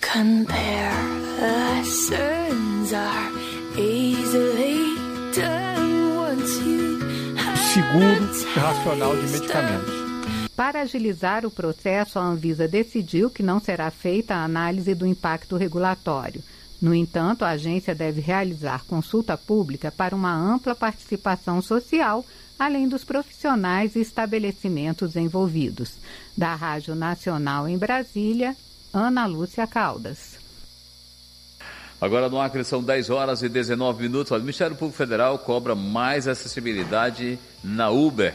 compare. Lessons are easily done once you Seguro racional de medicamentos. Para agilizar o processo, a Anvisa decidiu que não será feita a análise do impacto regulatório. No entanto, a agência deve realizar consulta pública para uma ampla participação social, além dos profissionais e estabelecimentos envolvidos. Da Rádio Nacional em Brasília, Ana Lúcia Caldas. Agora no Acre são 10 horas e 19 minutos. O Ministério Público Federal cobra mais acessibilidade na Uber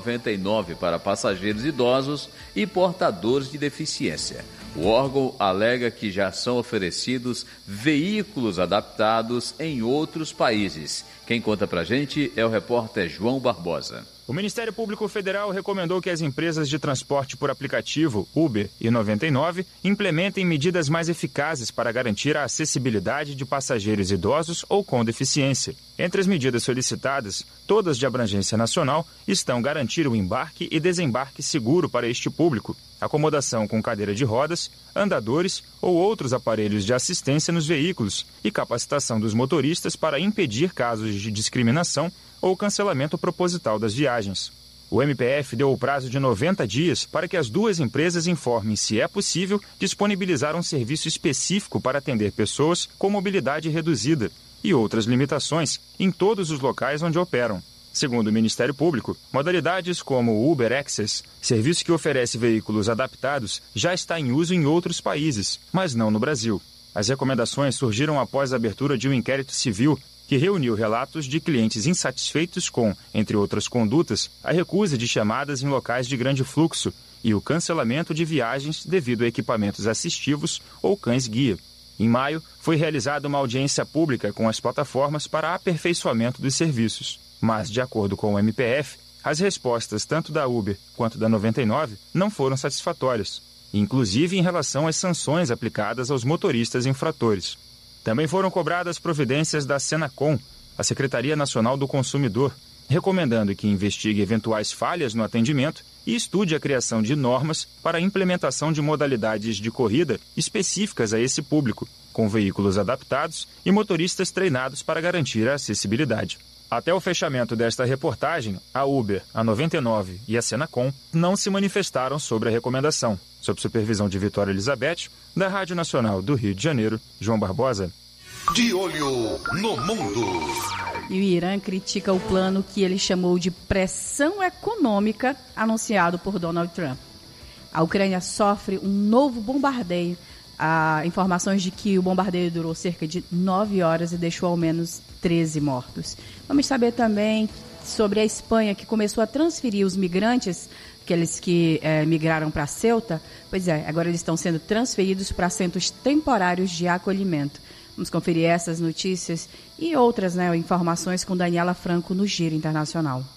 I-99 para passageiros idosos e portadores de deficiência. O órgão alega que já são oferecidos veículos adaptados em outros países. Quem conta pra gente é o repórter João Barbosa. O Ministério Público Federal recomendou que as empresas de transporte por aplicativo, Uber e 99, implementem medidas mais eficazes para garantir a acessibilidade de passageiros idosos ou com deficiência. Entre as medidas solicitadas, todas de abrangência nacional, estão garantir o embarque e desembarque seguro para este público, acomodação com cadeira de rodas, andadores ou outros aparelhos de assistência nos veículos e capacitação dos motoristas para impedir casos de discriminação ou cancelamento proposital das viagens. O MPF deu o prazo de 90 dias para que as duas empresas informem se é possível disponibilizar um serviço específico para atender pessoas com mobilidade reduzida e outras limitações em todos os locais onde operam. Segundo o Ministério Público, modalidades como o Uber Access, serviço que oferece veículos adaptados, já está em uso em outros países, mas não no Brasil. As recomendações surgiram após a abertura de um inquérito civil que reuniu relatos de clientes insatisfeitos com, entre outras condutas, a recusa de chamadas em locais de grande fluxo e o cancelamento de viagens devido a equipamentos assistivos ou cães-guia. Em maio, foi realizada uma audiência pública com as plataformas para aperfeiçoamento dos serviços. Mas, de acordo com o MPF, as respostas tanto da Uber quanto da 99 não foram satisfatórias, inclusive em relação às sanções aplicadas aos motoristas infratores. Também foram cobradas providências da Senacom, a Secretaria Nacional do Consumidor, recomendando que investigue eventuais falhas no atendimento e estude a criação de normas para a implementação de modalidades de corrida específicas a esse público, com veículos adaptados e motoristas treinados para garantir a acessibilidade. Até o fechamento desta reportagem, a Uber, a 99 e a Senacom não se manifestaram sobre a recomendação. Sob supervisão de Vitória Elizabeth, da Rádio Nacional do Rio de Janeiro, João Barbosa. De olho no mundo. E o Irã critica o plano que ele chamou de pressão econômica anunciado por Donald Trump. A Ucrânia sofre um novo bombardeio. Há informações de que o bombardeio durou cerca de 9 horas e deixou ao menos 13 mortos. Vamos saber também sobre a Espanha, que começou a transferir os migrantes, aqueles que migraram para Ceuta. Pois é, agora eles estão sendo transferidos para centros temporários de acolhimento. Vamos conferir essas notícias e outras informações com Daniela Franco no Giro Internacional.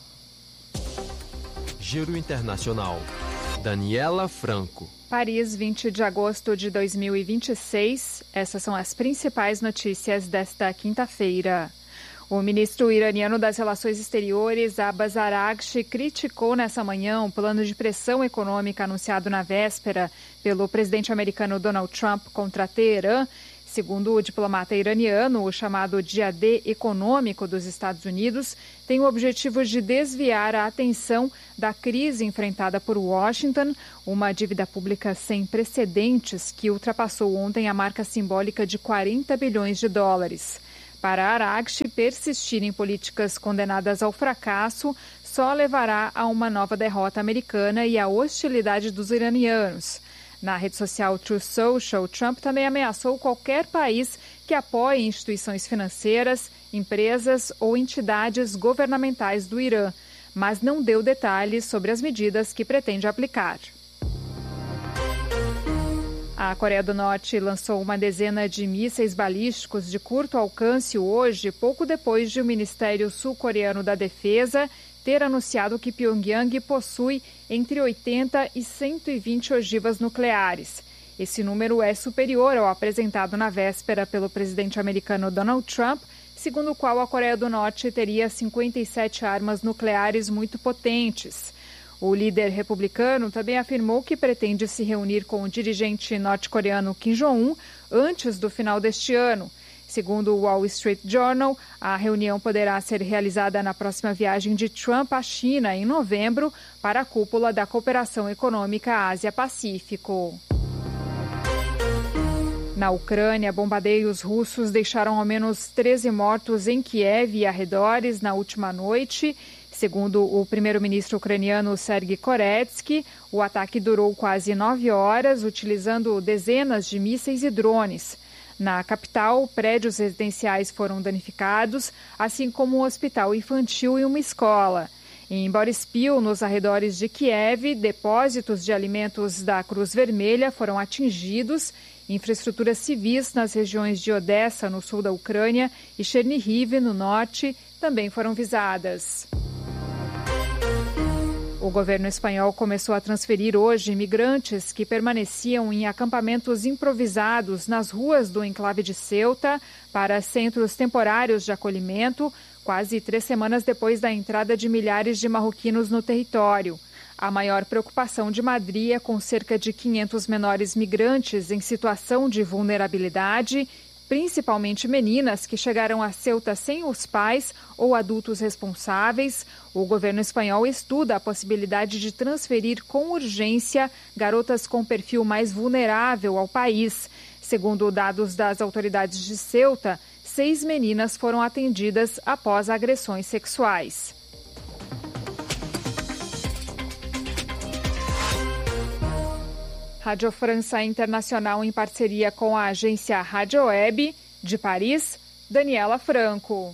Giro Internacional. Daniela Franco. Paris, 20 de agosto de 2026. Essas são as principais notícias desta quinta-feira. O ministro iraniano das Relações Exteriores, Abbas Araghchi, criticou nessa manhã um plano de pressão econômica anunciado na véspera pelo presidente americano Donald Trump contra Teherã. Segundo o diplomata iraniano, o chamado Dia D econômico dos Estados Unidos tem o objetivo de desviar a atenção da crise enfrentada por Washington, uma dívida pública sem precedentes que ultrapassou ontem a marca simbólica de 40 bilhões de dólares. Para Araghchi, persistir em políticas condenadas ao fracasso só levará a uma nova derrota americana e à hostilidade dos iranianos. Na rede social Truth Social, Trump também ameaçou qualquer país que apoie instituições financeiras, empresas ou entidades governamentais do Irã, mas não deu detalhes sobre as medidas que pretende aplicar. A Coreia do Norte lançou uma dezena de mísseis balísticos de curto alcance hoje, pouco depois de o Ministério Sul-Coreano da Defesa ter anunciado que Pyongyang possui entre 80 e 120 ogivas nucleares. Esse número é superior ao apresentado na véspera pelo presidente americano Donald Trump, segundo o qual a Coreia do Norte teria 57 armas nucleares muito potentes. O líder republicano também afirmou que pretende se reunir com o dirigente norte-coreano Kim Jong-un antes do final deste ano. Segundo o Wall Street Journal, a reunião poderá ser realizada na próxima viagem de Trump à China, em novembro, para a cúpula da Cooperação Econômica Ásia-Pacífico. Na Ucrânia, bombardeios russos deixaram ao menos 13 mortos em Kiev e arredores na última noite. Segundo o primeiro-ministro ucraniano Sergiy Koretsky, o ataque durou quase 9 horas, utilizando dezenas de mísseis e drones. Na capital, prédios residenciais foram danificados, assim como um hospital infantil e uma escola. Em Boryspil, nos arredores de Kiev, depósitos de alimentos da Cruz Vermelha foram atingidos. Infraestruturas civis nas regiões de Odessa, no sul da Ucrânia, e Chernihiv, no norte, também foram visadas. O governo espanhol começou a transferir hoje imigrantes que permaneciam em acampamentos improvisados nas ruas do enclave de Ceuta para centros temporários de acolhimento, quase 3 semanas depois da entrada de milhares de marroquinos no território. A maior preocupação de Madrid é com cerca de 500 menores migrantes em situação de vulnerabilidade, principalmente meninas que chegaram a Ceuta sem os pais ou adultos responsáveis. O governo espanhol estuda a possibilidade de transferir com urgência garotas com perfil mais vulnerável ao país. Segundo dados das autoridades de Ceuta, 6 meninas foram atendidas após agressões sexuais. Rádio França Internacional em parceria com a agência Rádio Web, de Paris, Daniela Franco.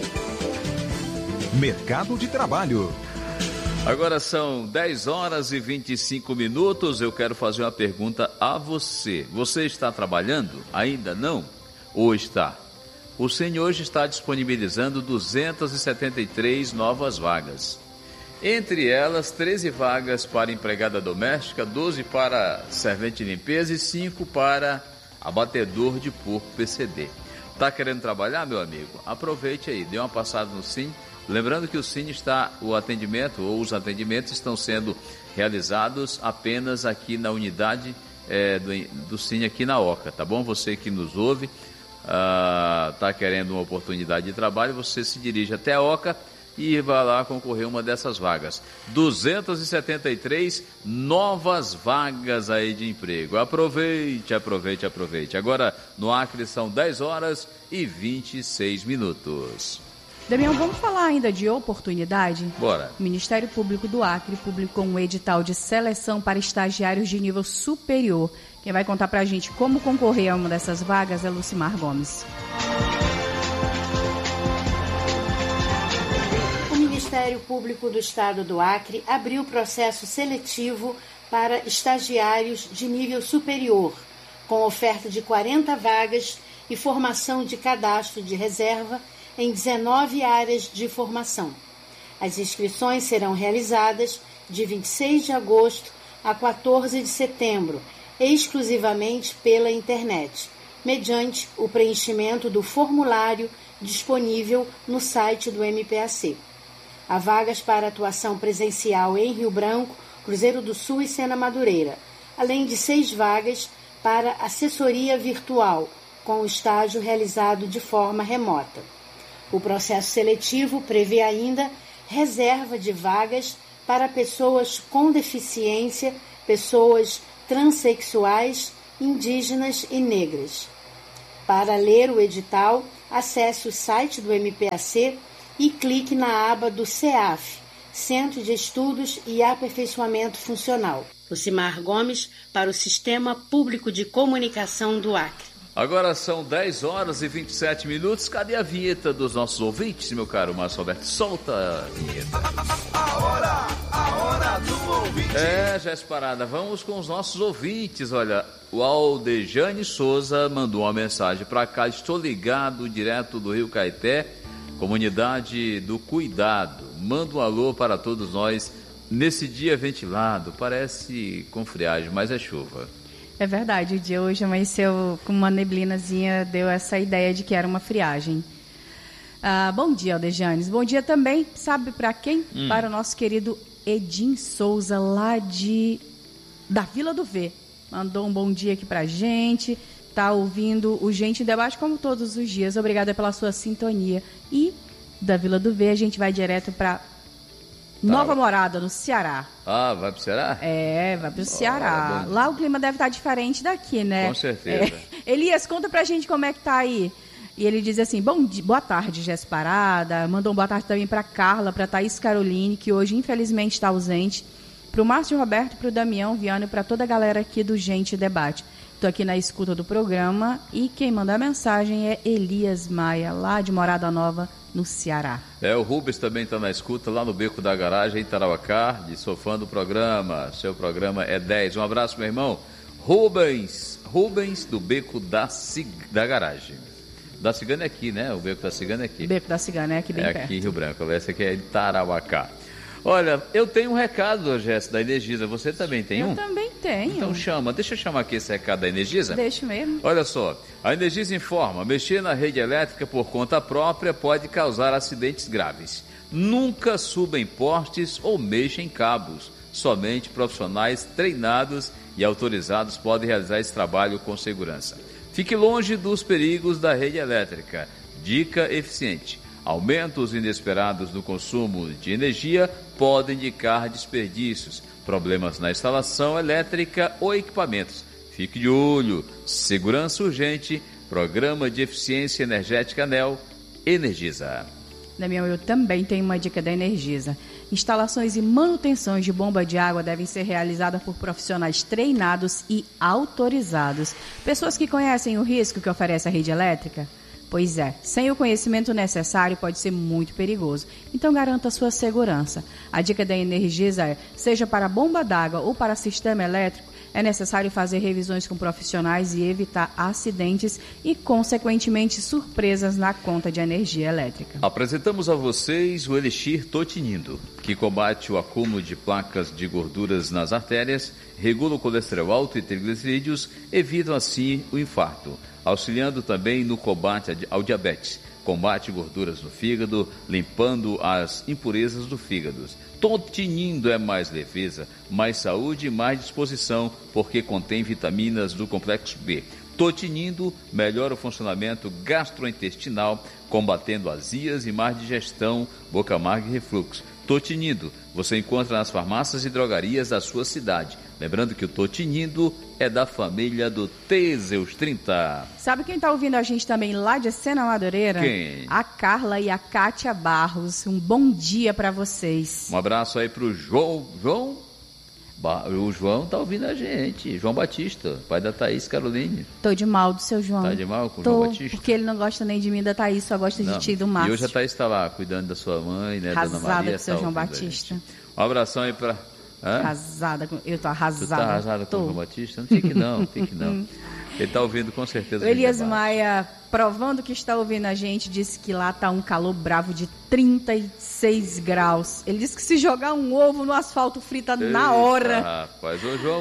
Mercado de trabalho. Agora são 10 horas e 25 minutos. Eu quero fazer uma pergunta a você. Você está trabalhando? Ainda não? Ou está? O Cine hoje está disponibilizando 273 novas vagas. Entre elas, 13 vagas para empregada doméstica, 12 para servente de limpeza e 5 para abatedor de porco PCD. Está querendo trabalhar, meu amigo? Aproveite aí, dê uma passada no Cine. Lembrando que o Cine os atendimentos estão sendo realizados apenas aqui na unidade do Cine aqui na Oca, tá bom? Você que nos ouve, está querendo uma oportunidade de trabalho, você se dirige até a Oca e vai lá concorrer uma dessas vagas. 273 novas vagas aí de emprego. Aproveite. Agora, no Acre, são 10 horas e 26 minutos. Damião, vamos falar ainda de oportunidade? Bora. O Ministério Público do Acre publicou um edital de seleção para estagiários de nível superior. Quem vai contar pra gente como concorrer a uma dessas vagas é Lucimar Gomes. O Ministério Público do Estado do Acre abriu processo seletivo para estagiários de nível superior, com oferta de 40 vagas e formação de cadastro de reserva em 19 áreas de formação. As inscrições serão realizadas de 26 de agosto a 14 de setembro, exclusivamente pela internet, mediante o preenchimento do formulário disponível no site do MPAC. Há vagas para atuação presencial em Rio Branco, Cruzeiro do Sul e Sena Madureira, além de 6 vagas para assessoria virtual, com o estágio realizado de forma remota. O processo seletivo prevê ainda reserva de vagas para pessoas com deficiência, pessoas transexuais, indígenas e negras. Para ler o edital, acesse o site do MPAC e clique na aba do CEAF, Centro de Estudos e Aperfeiçoamento Funcional. Lucimar Gomes, para o Sistema Público de Comunicação do Acre. Agora são 10 horas e 27 minutos. Cadê a vinheta dos nossos ouvintes, meu caro Márcio Alberto? Solta a vinheta. A hora do ouvinte. Já é parada. Vamos com os nossos ouvintes. Olha, o Aldejane Souza mandou uma mensagem para cá. Estou ligado direto do Rio Caeté, comunidade do Cuidado. Manda um alô para todos nós nesse dia ventilado. Parece com friagem, mas é chuva. É verdade, o dia hoje amanheceu com uma neblinazinha, deu essa ideia de que era uma friagem. Bom dia, Aldejanes. Bom dia também, sabe para quem? Para o nosso querido Edin Souza, lá da Vila do V. Mandou um bom dia aqui pra gente. Tá ouvindo o Gente em Debate como todos os dias. Obrigada pela sua sintonia. E da Vila do V a gente vai direto pra Nova Morada, no Ceará. Ah, vai pro Ceará? Vai pro Ceará. Lá o clima deve estar diferente daqui, né? Com certeza. Elias, conta pra gente como é que tá aí. E ele diz assim, boa tarde, Jéssica Parada. Mandou boa tarde também pra Carla, pra Thaís Caroline, que hoje infelizmente está ausente. Pro Márcio Roberto, pro Damião Viano e pra toda a galera aqui do Gente Debate. Estou aqui na escuta do programa e quem manda a mensagem é Elias Maia, lá de Morada Nova, no Ceará. O Rubens também está na escuta, lá no Beco da Garagem, em Tarauacá, de sou fã do programa. Seu programa é 10. Um abraço, meu irmão. Rubens do Beco da Garagem. Da Cigana é aqui, né? O Beco da Cigana é aqui. O Beco da Cigana é aqui bem perto. É aqui em Rio Branco. Essa aqui é em Tarauacá. Olha, eu tenho um recado, Jéssica, da Energisa. Você também tem um? Eu também tenho. Então chama. Deixa eu chamar aqui esse recado da Energisa. Deixa mesmo. Olha só. A Energisa informa, mexer na rede elétrica por conta própria pode causar acidentes graves. Nunca suba em postes ou mexa em cabos. Somente profissionais treinados e autorizados podem realizar esse trabalho com segurança. Fique longe dos perigos da rede elétrica. Dica eficiente. Aumentos inesperados no consumo de energia podem indicar desperdícios, problemas na instalação elétrica ou equipamentos. Fique de olho. Segurança urgente. Programa de Eficiência Energética ANEEL. Energisa. Damião, eu também tenho uma dica da Energisa. Instalações e manutenções de bomba de água devem ser realizadas por profissionais treinados e autorizados. Pessoas que conhecem o risco que oferece a rede elétrica. Pois é, sem o conhecimento necessário pode ser muito perigoso. Então garanta a sua segurança. A dica da Energisa é, seja para bomba d'água ou para sistema elétrico, é necessário fazer revisões com profissionais e evitar acidentes e, consequentemente, surpresas na conta de energia elétrica. Apresentamos a vocês o Elixir Totinindo, que combate o acúmulo de placas de gorduras nas artérias, regula o colesterol alto e triglicerídeos, evita assim o infarto, auxiliando também no combate ao diabetes. Combate gorduras no fígado, limpando as impurezas do fígado. Totinindo é mais leveza, mais saúde e mais disposição, porque contém vitaminas do complexo B. Totinindo melhora o funcionamento gastrointestinal, combatendo azias e má digestão, boca amarga e refluxo. Totinindo você encontra nas farmácias e drogarias da sua cidade. Lembrando que o Totinindo é da família do Teseus 30. Sabe quem está ouvindo a gente também lá de Sena Madureira? Quem? A Carla e a Kátia Barros. Um bom dia para vocês. Um abraço aí pro João. O João tá ouvindo a gente. João Batista, pai da Thaís Caroline. Tô de mal do seu João. Tá de mal com o João Batista? Porque ele não gosta nem de mim da Thaís, só gosta de ti e do Márcio. E hoje a Thaís tá lá, cuidando da sua mãe, né, arrasada Dona Maria. Com o seu João Batista. Um abração aí pra... Arrasada, eu tô arrasada. Tu tá arrasada com o João Batista? Não fique não, fique não. Ele tá ouvindo com certeza. O Elias Maia, provando que está ouvindo a gente, disse que lá tá um calor bravo de 36 graus. Ele disse que se jogar um ovo no asfalto frita na hora. Rapaz,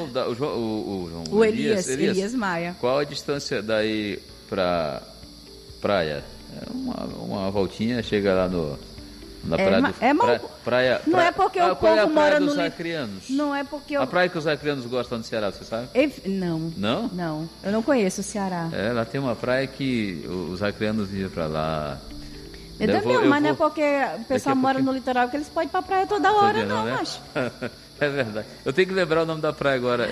o Elias Maia. Qual a distância daí pra praia? É uma voltinha, chega lá na praia não é porque o povo mora no Acrianos. Não é porque a praia que os acrianos gostam do Ceará, você sabe? Não. Não? Não. Eu não conheço o Ceará. Lá tem uma praia que os acrianos iam pra lá. Mas não é porque o pessoal mora no litoral que eles podem ir pra praia toda hora, não, né? Acho. É verdade. Eu tenho que lembrar o nome da praia agora.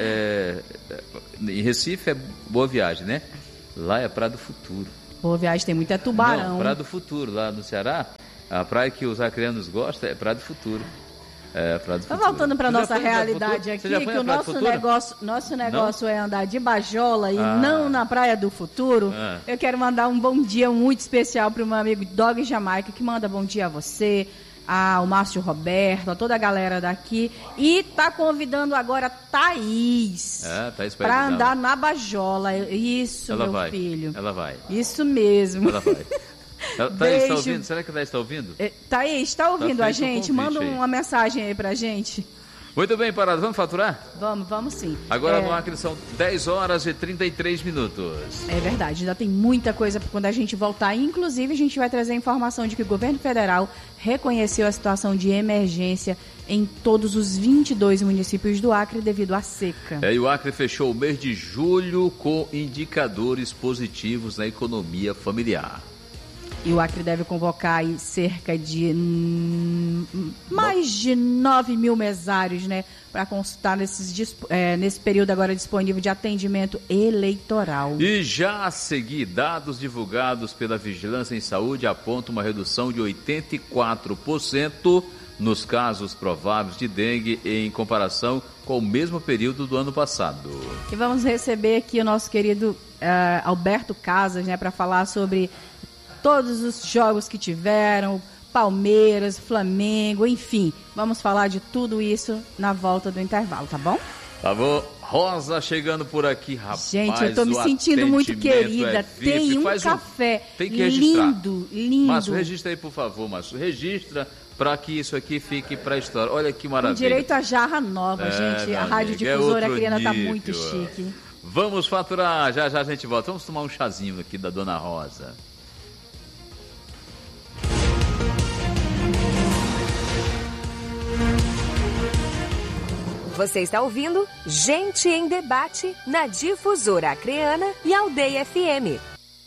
Em Recife é Boa Viagem, né? Lá é Praia do Futuro. Boa Viagem tem muito tubarão. Não, Praia do Futuro, lá no Ceará. A praia que os acrianos gostam é Praia do Futuro. Praia do Futuro. Voltando para nossa realidade aqui, que o nosso negócio é andar de bajola e não na Praia do Futuro. Eu quero mandar um bom dia muito especial para o meu amigo Dog Jamaica, que manda bom dia a você, ao Márcio Roberto, a toda a galera daqui. E tá convidando agora Thaís para andar na bajola. Isso, ela meu vai. Filho. Ela vai. Isso mesmo. Ela vai. Thaís, está ouvindo? Será que a Thaís está ouvindo? Thaís, está ouvindo a gente? Manda uma mensagem aí pra gente. Muito bem, Parada, vamos faturar? Vamos sim. Agora no Acre são 10 horas e 33 minutos. É verdade, ainda tem muita coisa quando a gente voltar. Inclusive, a gente vai trazer a informação de que o governo federal reconheceu a situação de emergência em todos os 22 municípios do Acre devido à seca. E o Acre fechou o mês de julho com indicadores positivos na economia familiar. E o Acre deve convocar aí cerca de mais de 9 mil mesários, né, para consultar nesse período agora disponível de atendimento eleitoral. E já a seguir, dados divulgados pela Vigilância em Saúde apontam uma redução de 84% nos casos prováveis de dengue em comparação com o mesmo período do ano passado. E vamos receber aqui o nosso querido Alberto Casas, né, para falar sobre todos os jogos que tiveram, Palmeiras, Flamengo, enfim. Vamos falar de tudo isso na volta do intervalo, tá bom? Tá bom. Rosa chegando por aqui, rapaz. Gente, eu tô me sentindo muito querida. Tem um café tem que registrar. Lindo. Márcio, registra aí, por favor, Márcio. Registra para que isso aqui fique para a história. Olha que maravilha. Com direito à jarra nova, gente. A Rádio Difusora Acreana tá muito chique. Vamos faturar. Já a gente volta. Vamos tomar um chazinho aqui da Dona Rosa. Você está ouvindo Gente em Debate na Difusora Acreana e Aldeia FM.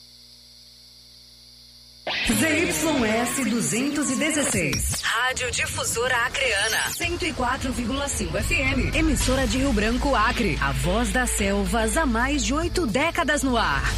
ZYS 216. Rádio Difusora Acreana. 104,5 FM. Emissora de Rio Branco, Acre. A voz das selvas há mais de 8 décadas no ar.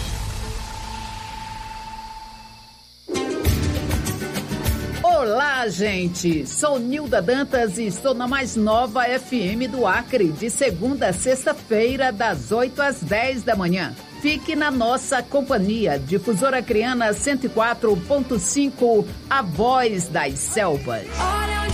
Olá, gente! Sou Nilda Dantas e estou na mais nova FM do Acre, de segunda a sexta-feira, das 8 às 10 da manhã. Fique na nossa companhia, Difusora Acreana 104.5, a voz das selvas.